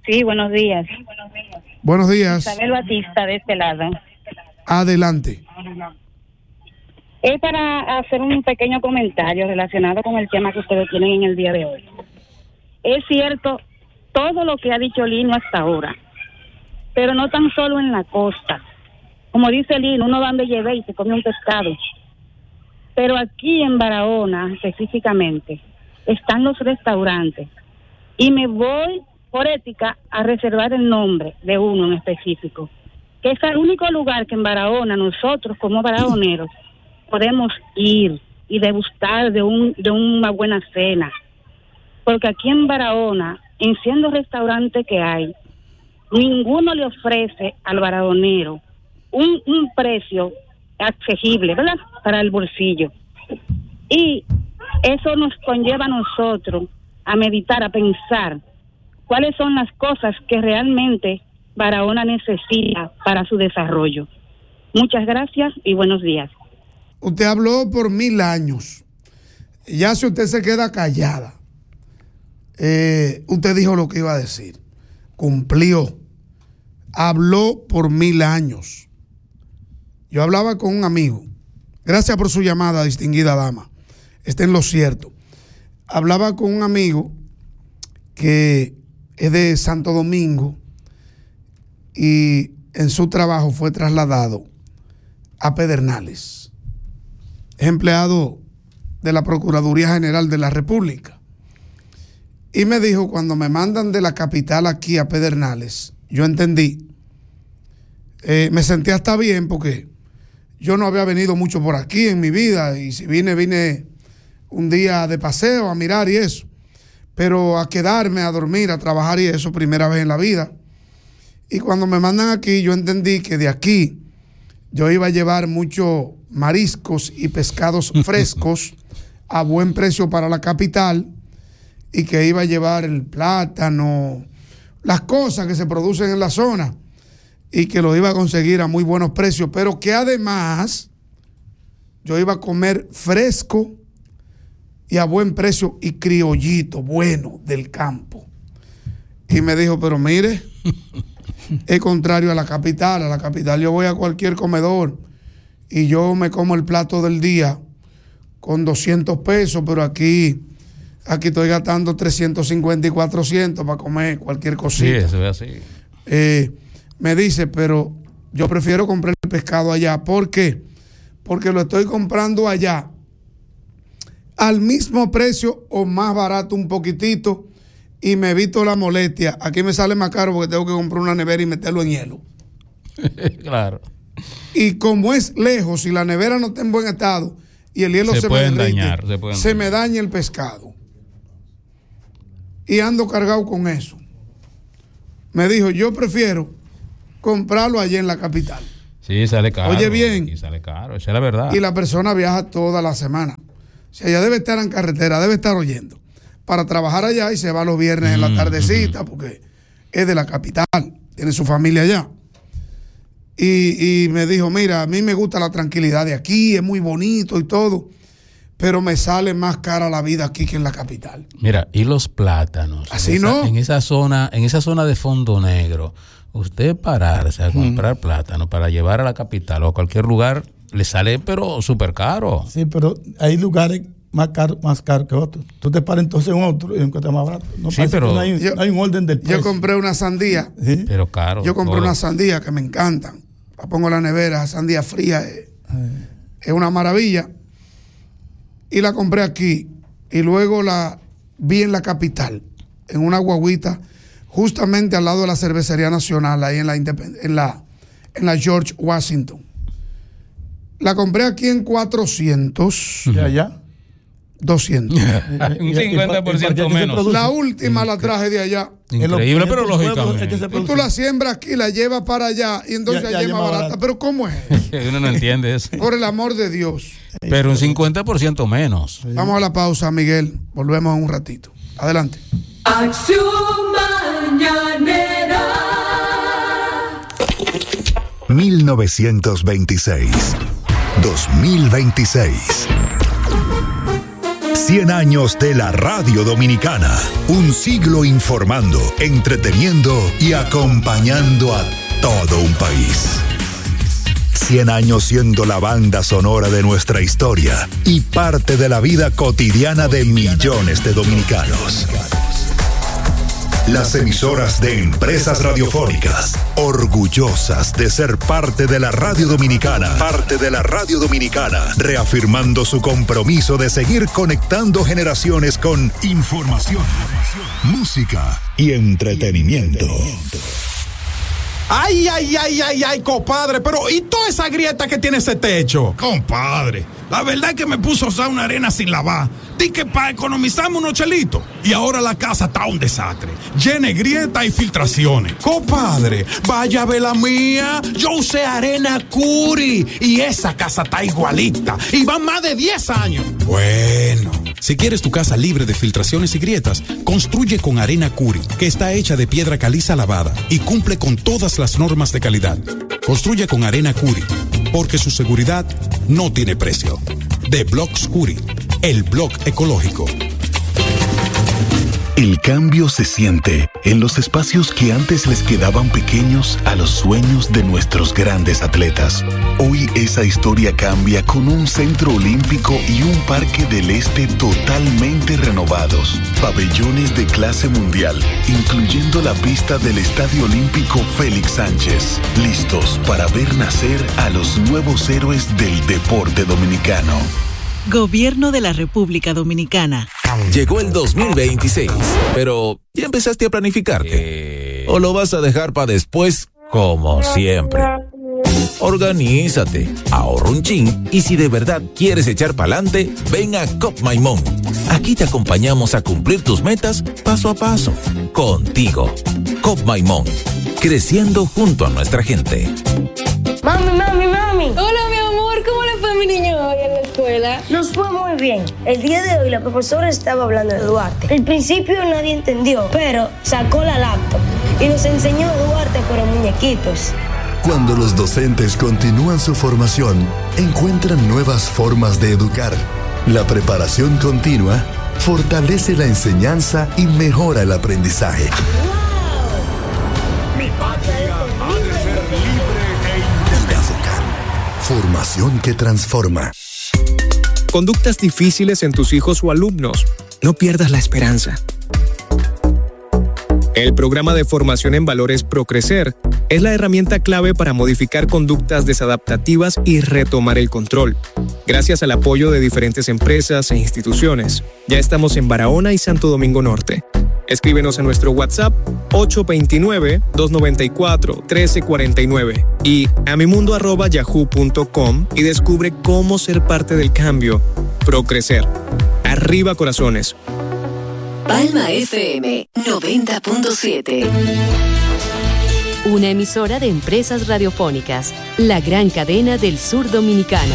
Speaker 7: Sí, buenos días.
Speaker 1: Buenos días.
Speaker 7: Isabel Batista, de este lado.
Speaker 1: Adelante.
Speaker 7: Es para hacer un pequeño comentario relacionado con el tema que ustedes tienen en el día de hoy. Es cierto todo lo que ha dicho Lino hasta ahora, pero no tan solo en la costa. Como dice Lino, uno va donde lleve y se come un pescado. Pero aquí en Barahona, específicamente, están los restaurantes. Y me voy, por ética, a reservar el nombre de uno en específico, que es el único lugar que en Barahona nosotros, como barahoneros, podemos ir y degustar de, un, de una buena cena. Porque aquí en Barahona, en siendo restaurantes que hay, ninguno le ofrece al barahonero un, un precio accesible, ¿verdad?, para el bolsillo. Y eso nos conlleva a nosotros a meditar, a pensar cuáles son las cosas que realmente Barahona necesita para su desarrollo. Muchas gracias y buenos días.
Speaker 1: Usted habló por mil años. Ya si usted se queda callada, eh, usted dijo lo que iba a decir. Cumplió. Habló por mil años. Yo hablaba con un amigo. Gracias por su llamada, distinguida dama. Está en lo cierto. Hablaba con un amigo que es de Santo Domingo y en su trabajo fue trasladado a Pedernales. Es empleado de la Procuraduría General de la República. Y me dijo, cuando me mandan de la capital aquí a Pedernales, yo entendí, eh, me sentí hasta bien porque yo no había venido mucho por aquí en mi vida, y si vine, vine un día de paseo a mirar y eso, pero a quedarme, a dormir, a trabajar y eso, primera vez en la vida. Y cuando me mandan aquí, yo entendí que de aquí yo iba a llevar muchos mariscos y pescados frescos a buen precio para la capital, y que iba a llevar el plátano, las cosas que se producen en la zona, y que lo iba a conseguir a muy buenos precios, pero que además yo iba a comer fresco y a buen precio y criollito, bueno, del campo. Y me dijo, pero mire, es contrario a la capital. A la capital yo voy a cualquier comedor y yo me como el plato del día con doscientos pesos, pero aquí, aquí estoy gastando trescientos cincuenta y cuatrocientos para comer cualquier cosita.
Speaker 2: Sí, eso es así.
Speaker 1: Eh, me dice, pero yo prefiero comprar el pescado allá. ¿Por qué? Porque lo estoy comprando allá al mismo precio o más barato un poquitito, y me evito la molestia. Aquí me sale más caro porque tengo que comprar una nevera y meterlo en hielo.
Speaker 2: Claro.
Speaker 1: Y como es lejos y la nevera no está en buen estado y el hielo se, se me derrite, dañar, se, pueden se dañar. me daña el pescado. Y ando cargado con eso. Me dijo, yo prefiero comprarlo allá en la capital.
Speaker 2: Sí, sale caro.
Speaker 1: Oye bien.
Speaker 2: Y sale caro, esa es la verdad.
Speaker 1: Y la persona viaja toda la semana. O sea, ella debe estar en carretera, debe estar oyendo para trabajar allá, y se va los viernes mm, en la tardecita, mm. porque es de la capital, tiene su familia allá. Y, y me dijo, mira, a mí me gusta la tranquilidad de aquí, es muy bonito y todo, pero me sale más cara la vida aquí que en la capital.
Speaker 2: Mira, y los plátanos.
Speaker 1: Así
Speaker 2: en esa,
Speaker 1: no.
Speaker 2: En esa zona, en esa zona de Fondo Negro, usted pararse a comprar mm. plátano para llevar a la capital o a cualquier lugar, le sale pero súper caro.
Speaker 3: Sí, pero hay lugares más caros más caro que otros. Tú te paras entonces en otro y encuentras más barato. No,
Speaker 2: sí, pero
Speaker 3: no hay, yo, no hay un orden del precio.
Speaker 1: Yo compré una sandía.
Speaker 3: ¿Sí?
Speaker 2: Pero caro.
Speaker 1: Yo compré
Speaker 2: todo.
Speaker 1: una sandía que me encantan. La pongo en la nevera, esa sandía fría es, eh. es una maravilla. Y la compré aquí. Y luego la vi en la capital, en una guaguita, justamente al lado de la Cervecería Nacional, ahí en la, en la, en la George Washington. La compré aquí en cuatrocientos.
Speaker 3: ¿Y allá?
Speaker 1: doscientos.
Speaker 2: Un cincuenta por ciento menos.
Speaker 1: La última la traje de allá.
Speaker 2: Increíble, pero lógicamente.
Speaker 1: Y tú la siembras aquí, la llevas para allá y entonces ya, ya allá es más barata. barata. Pero ¿cómo es eso?
Speaker 2: Uno no entiende eso.
Speaker 1: Por el amor de Dios.
Speaker 2: Pero un cincuenta por ciento menos.
Speaker 1: Vamos a la pausa, Miguel. Volvemos en un ratito. Adelante.
Speaker 8: Acción Mañanera.
Speaker 9: mil novecientos veintiséis. dos mil veintiséis. cien años de la radio dominicana. Un siglo informando, entreteniendo y acompañando a todo un país. cien años siendo la banda sonora de nuestra historia y parte de la vida cotidiana de millones de dominicanos. Las emisoras de Empresas Radiofónicas, orgullosas de ser parte de la radio dominicana, parte de la radio dominicana, reafirmando su compromiso de seguir conectando generaciones con información, música y entretenimiento.
Speaker 8: Ay, ay, ay, ay, ay, compadre, pero ¿y toda esa grieta que tiene ese techo? Compadre, la verdad es que me puso a usar una arena sin lavar. Di que para economizarme unos chelitos. Y ahora la casa está un desastre, llena de grietas y filtraciones. Compadre, vaya a ver la mía. Yo usé arena Curi y esa casa está igualita. Y van más de diez años. Bueno, si quieres tu casa libre de filtraciones y grietas, construye con arena Curi, que está hecha de piedra caliza lavada y cumple con todas las normas de calidad. Construye con arena Curi, porque su seguridad no tiene precio. De Blocks Curi, el blog ecológico.
Speaker 9: El cambio se siente en los espacios que antes les quedaban pequeños a los sueños de nuestros grandes atletas. Hoy esa historia cambia con un centro olímpico y un parque del este totalmente renovados. Pabellones de clase mundial, incluyendo la pista del Estadio Olímpico Félix Sánchez. Listos para ver nacer a los nuevos héroes del deporte dominicano.
Speaker 10: Gobierno de la República Dominicana.
Speaker 11: Llegó el dos mil veintiséis, pero ¿ya empezaste a planificarte? Eh... ¿O lo vas a dejar para después, como siempre? Organízate, ahorra un chin y si de verdad quieres echar pa'lante, ven a Cop My Mon. Aquí te acompañamos a cumplir tus metas paso a paso. Contigo, Cop My Mon, creciendo junto a nuestra gente.
Speaker 12: Mami, mami, mami.
Speaker 13: Hola, mi amor, ¿cómo le fue a mi niño hoy en la escuela?
Speaker 12: Nos fue muy bien. El día de hoy la profesora estaba hablando de Duarte. Al principio nadie entendió, pero sacó la laptop y nos enseñó Duarte pero muñequitos.
Speaker 14: Cuando los docentes continúan su formación, encuentran nuevas formas de educar. La preparación continua fortalece la enseñanza y mejora el aprendizaje.
Speaker 15: ¡Wow! Mi patria ha de ser libre e independiente.
Speaker 14: Formación que transforma.
Speaker 16: Conductas difíciles en tus hijos o alumnos. No pierdas la esperanza. El programa de formación en valores ProCrecer es la herramienta clave para modificar conductas desadaptativas y retomar el control. Gracias al apoyo de diferentes empresas e instituciones, ya estamos en Barahona y Santo Domingo Norte. Escríbenos a nuestro WhatsApp ocho dos nueve, dos nueve cuatro, uno tres cuatro nueve y a mimundo arroba yahoo punto com y descubre cómo ser parte del cambio. ProCrecer. Arriba corazones.
Speaker 17: Palma F M noventa punto siete. Una emisora de Empresas Radiofónicas, la gran cadena del sur dominicano.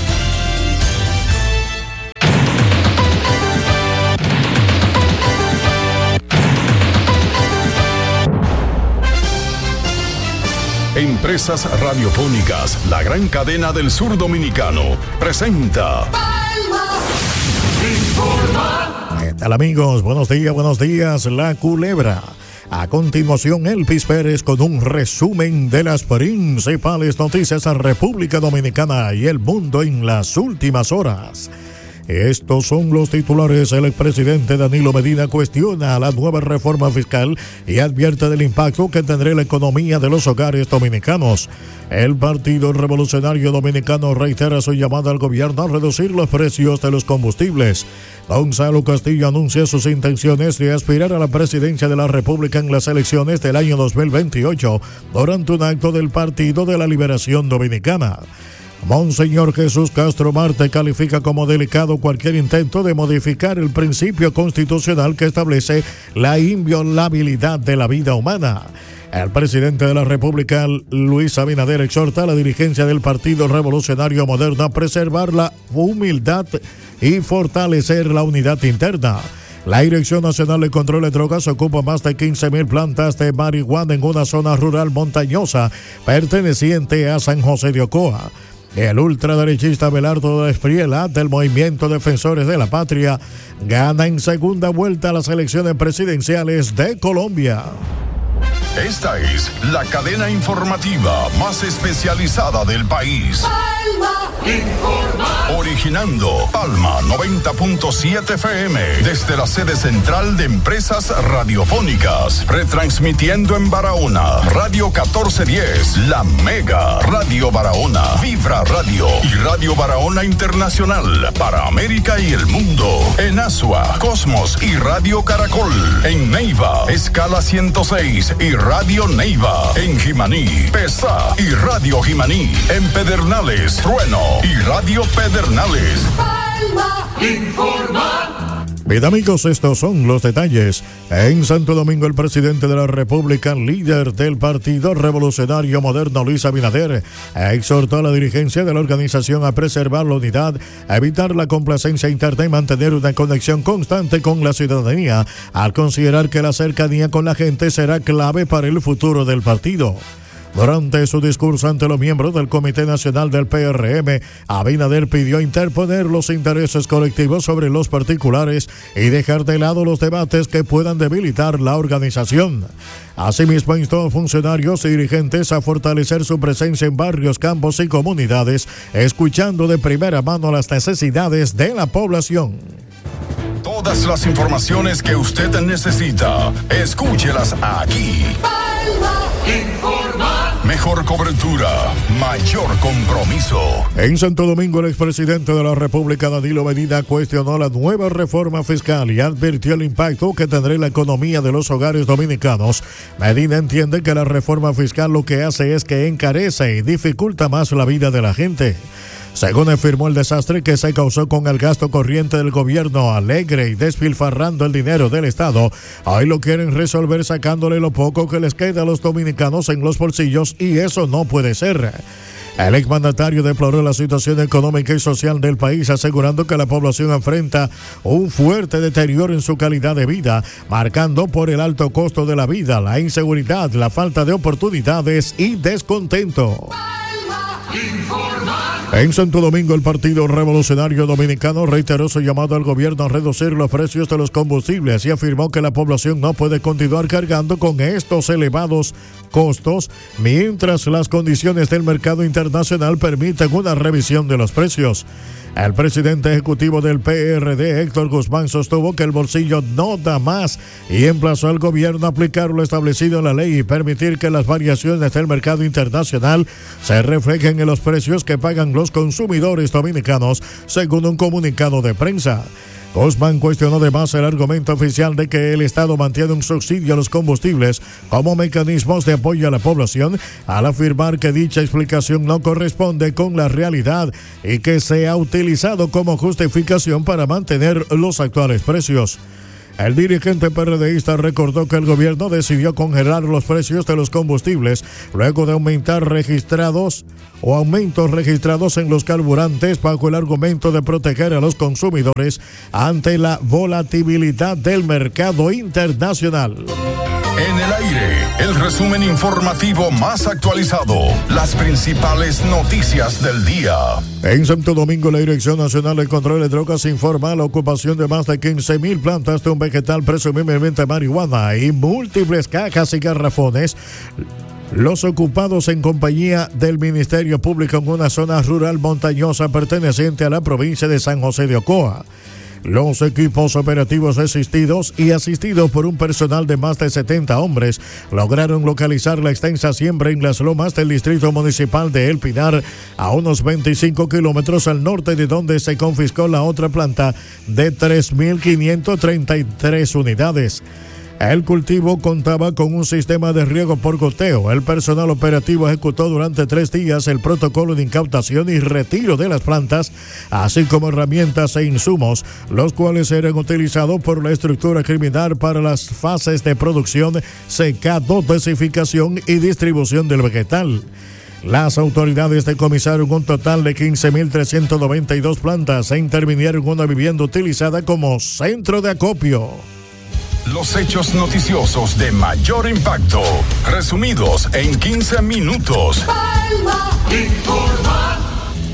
Speaker 15: Empresas Radiofónicas, la gran cadena del sur dominicano, presenta Palma Informa.
Speaker 18: ¿Qué tal, amigos? Buenos días, buenos días. La Culebra. A continuación, Elvis Pérez con un resumen de las principales noticias a República Dominicana y el mundo en las últimas horas. Estos son los titulares. El expresidente Danilo Medina cuestiona la nueva reforma fiscal y advierte del impacto que tendrá la economía de los hogares dominicanos. El Partido Revolucionario Dominicano reitera su llamada al gobierno a reducir los precios de los combustibles. Gonzalo Castillo anuncia sus intenciones de aspirar a la presidencia de la República en las elecciones del año dos mil veintiocho durante un acto del Partido de la Liberación Dominicana. Monseñor Jesús Castro Marte califica como delicado cualquier intento de modificar el principio constitucional que establece la inviolabilidad de la vida humana. El presidente de la República, Luis Abinader, exhorta a la dirigencia del Partido Revolucionario Moderno a preservar la humildad y fortalecer la unidad interna. La Dirección Nacional de Control de Drogas ocupa más de quince mil plantas de marihuana en una zona rural montañosa perteneciente a San José de Ocoa. El ultraderechista Abelardo Espriella del Movimiento Defensores de la Patria gana en segunda vuelta las elecciones presidenciales de Colombia.
Speaker 15: Esta es la cadena informativa más especializada del país. Palma Informa. Originando Palma noventa punto siete F M desde la sede central de Empresas Radiofónicas. Retransmitiendo en Barahona, Radio catorce diez, La Mega, Radio Barahona, Vibra Radio y Radio Barahona Internacional para América y el mundo. En Asua, Cosmos y Radio Caracol. En Neiva, Escala ciento seis y Radio Neiva. En Jimaní, Pesa y Radio Jimaní. En Pedernales, Trueno y Radio Pedernales. Palma Informa.
Speaker 18: Bien, amigos, estos son los detalles. En Santo Domingo, el presidente de la República, líder del Partido Revolucionario Moderno, Luis Abinader, exhortó a la dirigencia de la organización a preservar la unidad, a evitar la complacencia interna y mantener una conexión constante con la ciudadanía, al considerar que la cercanía con la gente será clave para el futuro del partido. Durante su discurso ante los miembros del Comité Nacional del P R M, Abinader pidió interponer los intereses colectivos sobre los particulares y dejar de lado los debates que puedan debilitar la organización. Asimismo, instó a funcionarios y dirigentes a fortalecer su presencia en barrios, campos y comunidades, escuchando de primera mano las necesidades de la población.
Speaker 15: Todas las informaciones que usted necesita, escúchelas aquí. Palma Informa. Mejor cobertura, mayor compromiso.
Speaker 18: En Santo Domingo, el expresidente de la República, Danilo Medina, cuestionó la nueva reforma fiscal y advirtió el impacto que tendrá en la economía de los hogares dominicanos. Medina entiende que la reforma fiscal lo que hace es que encarece y dificulta más la vida de la gente. Según afirmó, el desastre que se causó con el gasto corriente del gobierno alegre y despilfarrando el dinero del Estado, hoy lo quieren resolver sacándole lo poco que les queda a los dominicanos en los bolsillos, y eso no puede ser. El exmandatario deploró la situación económica y social del país, asegurando que la población enfrenta un fuerte deterioro en su calidad de vida, marcando por el alto costo de la vida, la inseguridad, la falta de oportunidades y descontento. En Santo Domingo, el Partido Revolucionario Dominicano reiteró su llamado al gobierno a reducir los precios de los combustibles y afirmó que la población no puede continuar cargando con estos elevados costos mientras las condiciones del mercado internacional permiten una revisión de los precios. El presidente ejecutivo del P R D, Héctor Guzmán, sostuvo que el bolsillo no da más y emplazó al gobierno a aplicar lo establecido en la ley y permitir que las variaciones del mercado internacional se reflejen en los precios que pagan los consumidores dominicanos, según un comunicado de prensa. Guzmán cuestionó además el argumento oficial de que el Estado mantiene un subsidio a los combustibles como mecanismos de apoyo a la población, al afirmar que dicha explicación no corresponde con la realidad y que se ha utilizado como justificación para mantener los actuales precios. El dirigente PRDista recordó que el gobierno decidió congelar los precios de los combustibles luego de aumentar registrados o aumentos registrados en los carburantes bajo el argumento de proteger a los consumidores ante la volatilidad del mercado internacional.
Speaker 15: En el aire, el resumen informativo más actualizado, las principales noticias del día.
Speaker 18: En Santo Domingo, la Dirección Nacional de Control de Drogas informa la ocupación de más de quince mil plantas de un vegetal presumiblemente marihuana y múltiples cajas y garrafones. Los ocupados en compañía del Ministerio Público en una zona rural montañosa perteneciente a la provincia de San José de Ocoa. Los equipos operativos asistidos y asistidos por un personal de más de setenta hombres lograron localizar la extensa siembra en las lomas del distrito municipal de El Pinar, a unos veinticinco kilómetros al norte de donde se confiscó la otra planta de tres mil quinientas treinta y tres unidades. El cultivo contaba con un sistema de riego por goteo. El personal operativo ejecutó durante tres días el protocolo de incautación y retiro de las plantas, así como herramientas e insumos, los cuales eran utilizados por la estructura criminal para las fases de producción, secado, desificación y distribución del vegetal. Las autoridades decomisaron un total de quince mil trescientas noventa y dos plantas e intervinieron una vivienda utilizada como centro de acopio.
Speaker 15: Los hechos noticiosos de mayor impacto, resumidos en quince minutos. Palma Informa.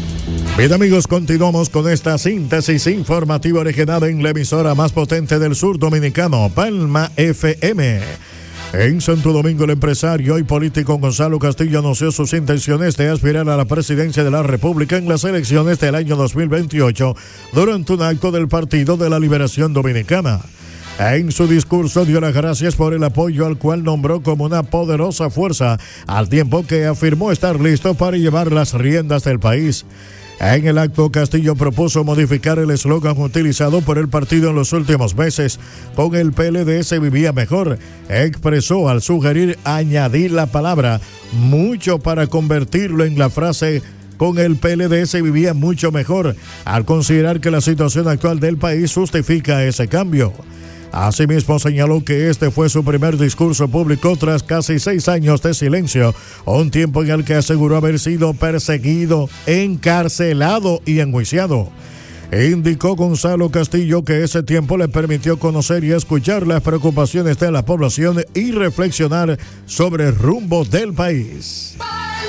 Speaker 18: Bien amigos, continuamos con esta síntesis informativa originada en la emisora más potente del sur dominicano, Palma F M. En Santo Domingo, el empresario y político Gonzalo Castillo anunció sus intenciones de aspirar a la presidencia de la República en las elecciones del año dos mil veintiocho durante un acto del Partido de la Liberación Dominicana. En su discurso dio las gracias por el apoyo al cual nombró como una poderosa fuerza, al tiempo que afirmó estar listo para llevar las riendas del país. En el acto, Castillo propuso modificar el eslogan utilizado por el partido en los últimos meses. Con el P L D se vivía mejor. Expresó al sugerir añadir la palabra mucho para convertirlo en la frase con el P L D se vivía mucho mejor, al considerar que la situación actual del país justifica ese cambio. Asimismo, señaló que este fue su primer discurso público tras casi seis años de silencio, un tiempo en el que aseguró haber sido perseguido, encarcelado y enjuiciado. Indicó Gonzalo Castillo que ese tiempo le permitió conocer y escuchar las preocupaciones de la población y reflexionar sobre el rumbo del país.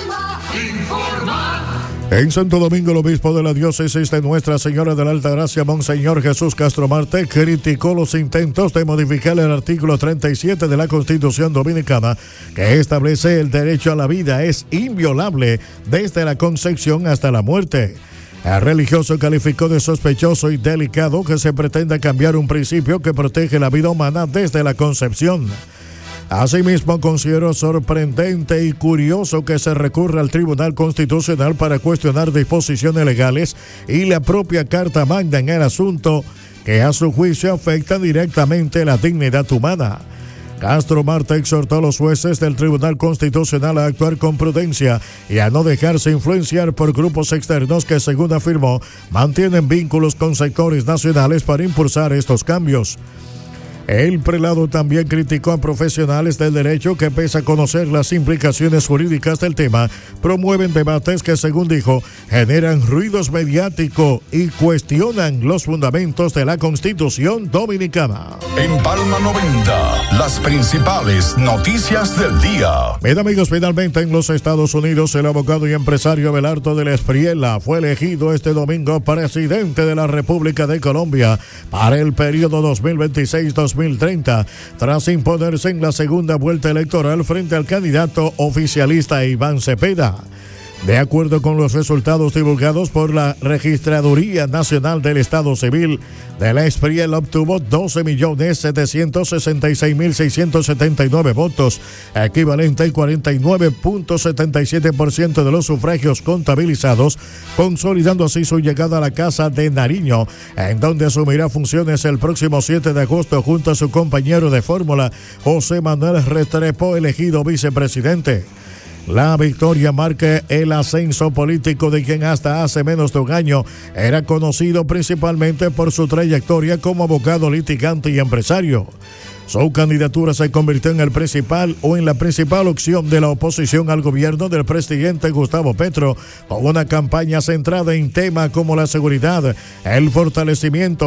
Speaker 18: En Santo Domingo, el obispo de la diócesis de Nuestra Señora de la Altagracia, Monseñor Jesús Castro Marte, criticó los intentos de modificar el artículo treinta y siete de la Constitución Dominicana, que establece el derecho a la vida es inviolable desde la concepción hasta la muerte. El religioso calificó de sospechoso y delicado que se pretenda cambiar un principio que protege la vida humana desde la concepción. Asimismo, consideró sorprendente y curioso que se recurra al Tribunal Constitucional para cuestionar disposiciones legales y la propia Carta Magna en el asunto que a su juicio afecta directamente la dignidad humana. Castro Marte exhortó a los jueces del Tribunal Constitucional a actuar con prudencia y a no dejarse influenciar por grupos externos que, según afirmó, mantienen vínculos con sectores nacionales para impulsar estos cambios. El prelado también criticó a profesionales del derecho que, pese a conocer las implicaciones jurídicas del tema, promueven debates que, según dijo, generan ruidos mediáticos y cuestionan los fundamentos de la Constitución Dominicana.
Speaker 15: En Palma noventa, las principales noticias del día.
Speaker 18: Bien amigos, finalmente en los Estados Unidos, el abogado y empresario Abelardo de la Espriella fue elegido este domingo presidente de la República de Colombia para el periodo dos mil veintiséis a dos mil treinta, tras imponerse en la segunda vuelta electoral frente al candidato oficialista Iván Cepeda. De acuerdo con los resultados divulgados por la Registraduría Nacional del Estado Civil, de la Espriella obtuvo doce millones setecientos sesenta y seis mil seiscientos setenta y nueve votos, equivalente al cuarenta y nueve punto setenta y siete por ciento de los sufragios contabilizados, consolidando así su llegada a la Casa de Nariño, en donde asumirá funciones el próximo siete de agosto junto a su compañero de fórmula, José Manuel Restrepo, elegido vicepresidente. La victoria marca el ascenso político de quien hasta hace menos de un año era conocido principalmente por su trayectoria como abogado, litigante y empresario. Su candidatura se convirtió en el principal o en la principal opción de la oposición al gobierno del presidente Gustavo Petro, con una campaña centrada en temas como la seguridad, el fortalecimiento